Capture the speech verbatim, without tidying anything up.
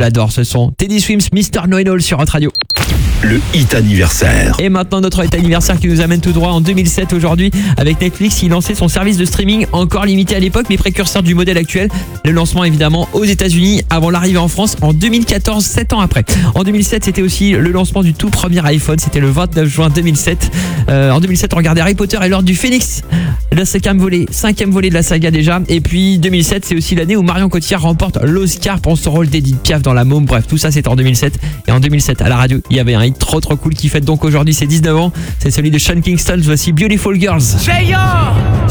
l'adore ce son. Teddy Swims, mister Know-It-All sur Hot Radio. Le hit anniversaire. Et maintenant notre hit anniversaire qui nous amène tout droit en deux mille sept aujourd'hui avec Netflix. Il lançait son service de streaming encore limité à l'époque mais précurseur du modèle actuel. Le lancement évidemment aux États-Unis avant l'arrivée en France en deux mille quatorze, sept ans après. En deux mille sept, c'était aussi le lancement du tout premier iPhone. C'était le vingt-neuf juin deux mille sept. Euh, en deux mille sept, on regardait Harry Potter et l'Ordre du Phénix. Le cinquième volet, cinquième volet de la saga déjà. Et puis deux mille sept, c'est aussi l'année où Marion Cotillard remporte l'Oscar pour son rôle d'Edith Piaf dans La Môme. Bref, tout ça c'était en deux mille sept. Et en deux mille sept, à la radio, il y avait un hit trop trop cool qui fête donc aujourd'hui ses dix-neuf ans. C'est celui de Sean Kingston. Voici Beautiful Girls. Say yo,